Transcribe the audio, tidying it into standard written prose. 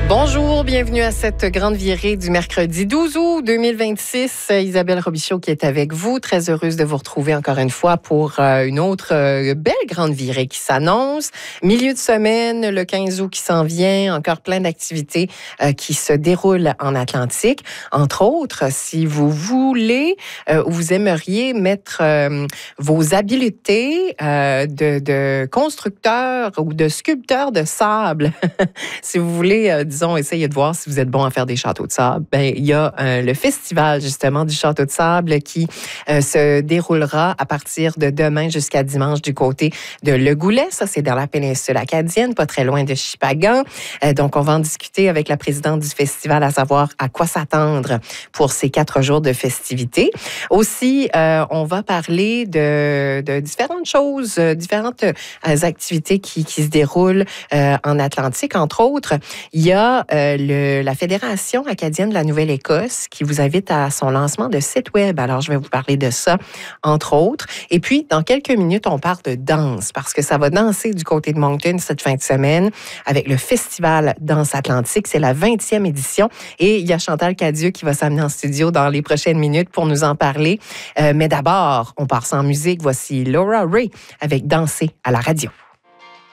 Bonjour, bienvenue à cette grande virée du mercredi 12 août 2026. Isabelle Robichaud qui est avec vous. Très heureuse de vous retrouver encore une fois pour une autre belle grande virée qui s'annonce. Milieu de semaine, le 15 août qui s'en vient. Encore plein d'activités qui se déroulent en Atlantique. Entre autres, si vous voulez ou vous aimeriez mettre vos habiletés de constructeur ou de sculpteur de sable, si vous voulez, disons, essayez de voir si vous êtes bon à faire des châteaux de sable. Ben, il y a le festival, justement, du château de sable qui se déroulera à partir de demain jusqu'à dimanche du côté de Le Goulet. Ça, c'est dans la péninsule acadienne, pas très loin de Shippagan. Donc, on va en discuter avec la présidente du festival, à savoir à quoi s'attendre pour ces 4 jours de festivités. Aussi, on va parler de différentes choses, différentes activités qui se déroulent en Atlantique. Entre autres, il y a la Fédération acadienne de la Nouvelle-Écosse qui vous invite à son lancement de site web. Alors, je vais vous parler de ça, entre autres. Et puis, dans quelques minutes, on parle de danse parce que ça va danser du côté de Moncton cette fin de semaine avec le Festival Danse Atlantique. C'est la 20e édition et il y a Chantal Cadieux qui va s'amener en studio dans les prochaines minutes pour nous en parler. Mais d'abord, on part sans musique. Voici Laura Ray avec Danser à la radio.